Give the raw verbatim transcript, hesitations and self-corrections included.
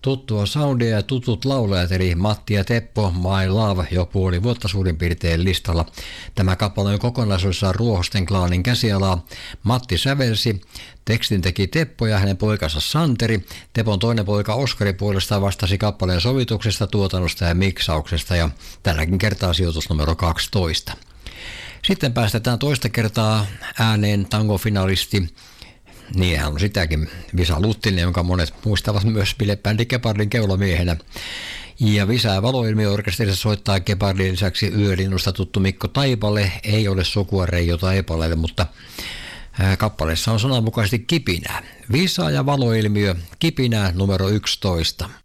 Tuttua soundia ja tutut laulajat eli Matti ja Teppo, My Love, jo puoli vuotta suurin piirtein listalla. Tämä kappale on kokonaisuudessaan Ruohosten klaanin käsialaa. Matti sävelsi, tekstin teki Teppo ja hänen poikansa Santeri. Tepon toinen poika Oskari puolestaan vastasi kappaleen sovituksesta, tuotannosta ja miksauksesta ja tälläkin kertaa sijoitus numero kaksitoista. Sitten päästetään toista kertaa ääneen tangofinalisti. Niin, hän on sitäkin, Visa Luttinen, jonka monet muistavat myös bilebändi Gepardin keulamiehenä. Ja Visa- ja Valoilmiö-orkesterissa soittaa Gepardin lisäksi Yölinnusta tuttu Mikko Taipale. Ei ole sukua Reijo Taipaleelle, mutta kappaleessa on sananmukaisesti kipinää. Visa- ja Valoilmiö, kipinää numero yksitoista.